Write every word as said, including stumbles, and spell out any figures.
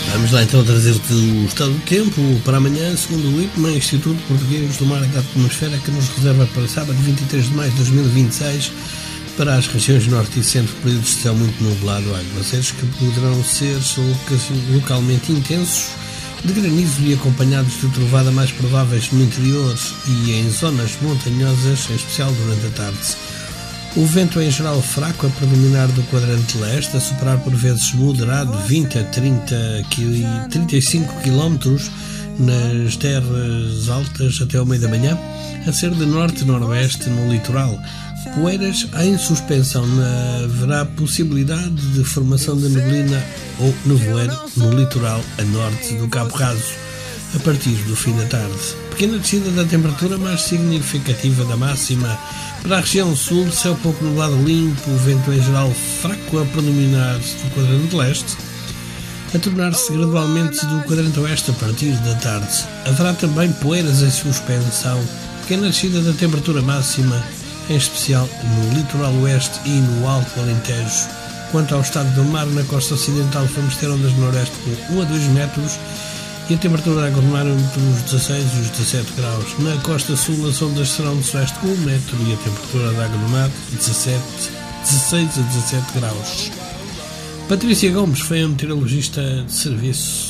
Vamos lá então trazer-te o estado do tempo para amanhã, segundo o IPMA, Instituto Português do Mar e da Atmosfera, que nos reserva para sábado, vinte e três de maio de dois mil e vinte e seis, para as regiões norte e centro, períodos de céu muito nublado, aguaceiros que poderão ser localmente intensos, de granizo e acompanhados de trovada, mais prováveis no interior e em zonas montanhosas, em especial durante a tarde. O vento é em geral fraco, a predominar do quadrante leste, a superar por vezes moderado, vinte a trinta, trinta e cinco quilómetros nas terras altas até ao meio da manhã, a ser de norte-noroeste no litoral. Poeiras em suspensão, haverá possibilidade de formação de neblina ou nevoeiro no litoral a norte do Cabo Raso, a partir do fim da tarde. Pequena descida da temperatura, mais significativa da máxima. Para a região sul, céu pouco nublado limpo, vento em geral fraco a predominar do quadrante leste, a tornar-se gradualmente do quadrante oeste a partir da tarde. Haverá também poeiras em suspensão, pequena descida da temperatura máxima, em especial no litoral oeste e no Alto Alentejo. Quanto ao estado do mar, na costa ocidental vamos ter ondas de noroeste com um a dois metros e a temperatura da água do mar entre os dezasseis e os dezassete graus. Na costa sul, as ondas serão de sueste com um metro e a temperatura da água do mar dezassete, dezasseis a dezassete graus. Patrícia Gomes foi a meteorologista de serviço.